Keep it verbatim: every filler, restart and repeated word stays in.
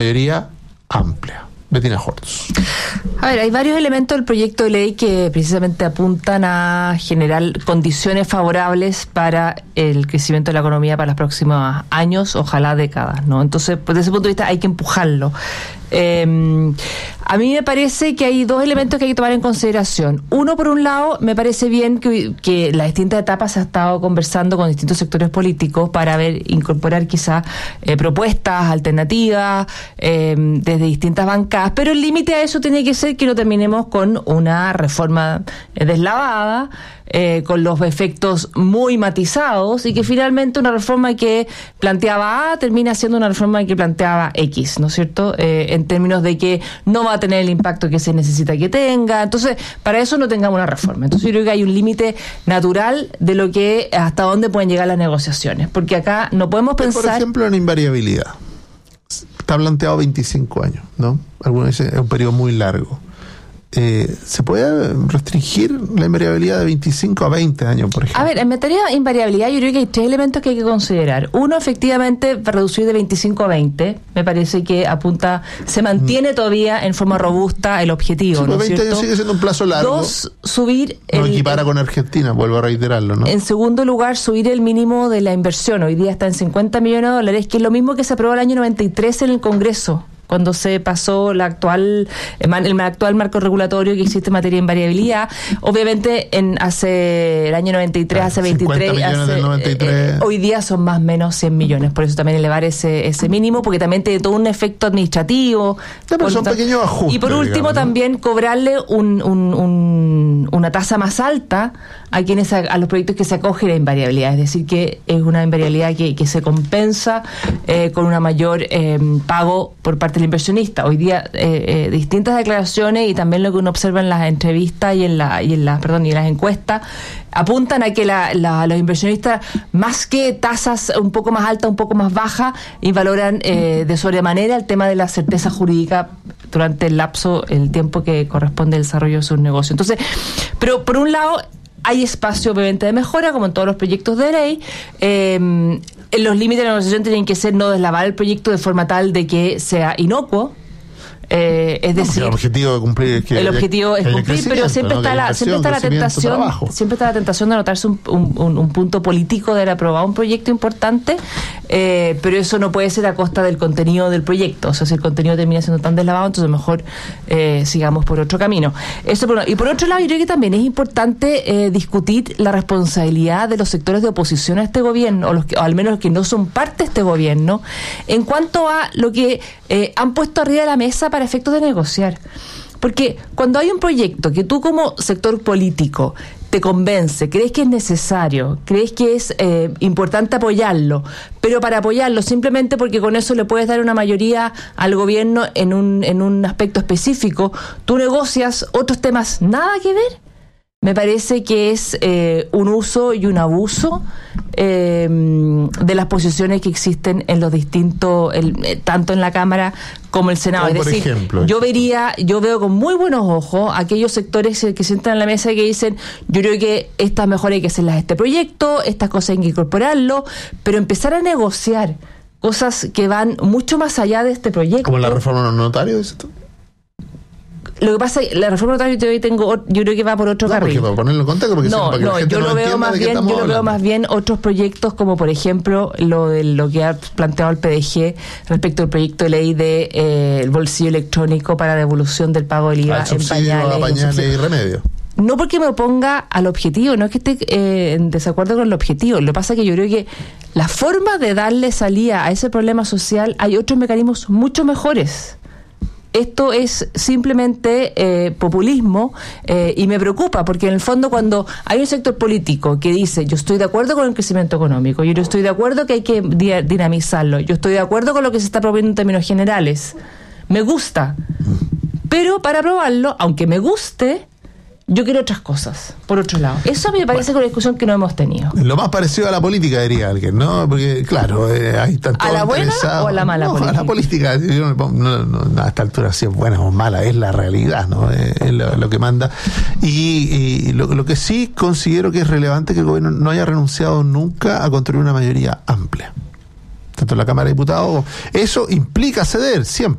mayoría amplia. Bettina Hortz. A ver, hay varios elementos del proyecto de ley que precisamente apuntan a generar condiciones favorables para el crecimiento de la economía para los próximos años, ojalá décadas, ¿no? Entonces, pues, desde ese punto de vista hay que empujarlo. Eh, a mí me parece que hay dos elementos que hay que tomar en consideración. Uno, por un lado, me parece bien que, que en las distintas etapas se ha estado conversando con distintos sectores políticos para ver, incorporar quizás eh, propuestas alternativas eh, desde distintas bancadas, pero el límite a eso tiene que ser que no terminemos con una reforma eh, deslavada, eh, con los efectos muy matizados, y que finalmente una reforma que planteaba A termina siendo una reforma que planteaba X, ¿no es cierto? Eh, en términos de que no va a tener el impacto que se necesita que tenga. Entonces, para eso no tengamos una reforma. Entonces, yo creo que hay un límite natural de lo que hasta dónde pueden llegar las negociaciones, porque acá no podemos pensar... Por ejemplo, en invariabilidad. Está planteado veinticinco años, ¿no? Algunos dicen es un periodo muy largo. Eh, ¿Se puede restringir la invariabilidad de veinticinco a veinte años, por ejemplo? A ver, en materia de invariabilidad yo creo que hay tres elementos que hay que considerar. Uno, efectivamente, para reducir de veinticinco a veinte, me parece que apunta, se mantiene mm. todavía en forma robusta el objetivo, sí, ¿no es cierto? veinte años sigue siendo un plazo largo. Dos, subir... No el, equipara el, con Argentina, vuelvo a reiterarlo, ¿no? En segundo lugar, subir el mínimo de la inversión. Hoy día está en cincuenta millones de dólares, que es lo mismo que se aprobó el año noventa y tres en el Congreso, cuando se pasó la actual el actual marco regulatorio que existe en materia de invariabilidad. Obviamente en hace el año noventa y tres, ah, hace veintitrés, hace, noventa y tres. Eh, hoy día son más o menos cien millones, por eso también elevar ese ese mínimo, porque también tiene todo un efecto administrativo. No, pero son pequeños ajustes. Y por último, digamos, ¿no? También cobrarle un, un, un, una tasa más alta a quienes a, a los proyectos que se acogen a invariabilidad, es decir, que es una invariabilidad que, que se compensa eh, con una mayor eh, pago por parte del inversionista. Hoy día eh, eh, distintas declaraciones y también lo que uno observa en las entrevistas y en la y en las perdón y en las encuestas apuntan a que la, la, los inversionistas, más que tasas un poco más altas, un poco más bajas, y valoran eh, de sobremanera el tema de la certeza jurídica durante el lapso, el tiempo que corresponde al desarrollo de sus negocios. Entonces, pero por un lado hay espacio obviamente de mejora, como en todos los proyectos de ley. Eh, los límites de la negociación tienen que ser no deslavar el proyecto de forma tal de que sea inocuo. Eh, es decir, el objetivo de cumplir es que el objetivo es cumplir, pero siempre ¿no? está la siempre está la tentación trabajo. siempre está la tentación de anotarse un, un, un punto político de haber aprobado un proyecto importante, eh, pero eso no puede ser a costa del contenido del proyecto. O sea, si el contenido termina siendo tan deslavado, entonces mejor eh, sigamos por otro camino. Eso por uno. Y por otro lado, yo creo que también es importante eh, discutir la responsabilidad de los sectores de oposición a este gobierno, o, los que, o al menos los que no son parte de este gobierno, en cuanto a lo que eh, han puesto arriba de la mesa para efectos de negociar. Porque cuando hay un proyecto que tú como sector político te convence, crees que es necesario, crees que es eh, importante apoyarlo, pero para apoyarlo simplemente porque con eso le puedes dar una mayoría al gobierno en un, en un aspecto específico, tú negocias otros temas nada que ver, me parece que es eh, un uso y un abuso eh, de las posiciones que existen en los distintos, el, eh, tanto en la Cámara como el Senado. Como es decir, por ejemplo, yo vería, yo veo con muy buenos ojos aquellos sectores que sientan en la mesa y que dicen, yo creo que estas mejoras hay que hacerlas a este proyecto, estas cosas hay que incorporarlo, pero empezar a negociar cosas que van mucho más allá de este proyecto. ¿Como la reforma de los notarios? Lo que pasa es que la reforma notaria yo tengo, yo creo que va por otro no, carril. Porque para ponerlo en contexto, porque no, para que no, la gente yo no lo veo más bien, yo lo veo más bien otros proyectos, como por ejemplo lo de lo que ha planteado el P D G respecto al proyecto de ley de eh, el bolsillo electrónico para devolución del pago del I V A en pañales, a pañales y remedios. No porque me oponga al objetivo, no es que esté eh, en desacuerdo con el objetivo. Lo que pasa es que yo creo que la forma de darle salida a ese problema social, hay otros mecanismos mucho mejores. Esto es simplemente eh, populismo eh, y me preocupa porque en el fondo cuando hay un sector político que dice yo estoy de acuerdo con el crecimiento económico, yo estoy de acuerdo que hay que di- dinamizarlo, yo estoy de acuerdo con lo que se está proponiendo en términos generales, me gusta, pero para aprobarlo, aunque me guste, yo quiero otras cosas, por otro lado. Eso a mí me parece bueno, que es una discusión que no hemos tenido. Lo más parecido a la política, diría alguien, ¿no? Porque, claro, eh, ahí están todos ¿A la buena interesados. o a la mala no, política? A la política, yo no, no, no, a esta altura si es buena o mala, es la realidad, ¿no? Es, es lo, lo que manda. Y, y lo, lo que sí considero que es relevante que el gobierno no haya renunciado nunca a construir una mayoría amplia. Tanto en la Cámara de Diputados, eso implica ceder siempre.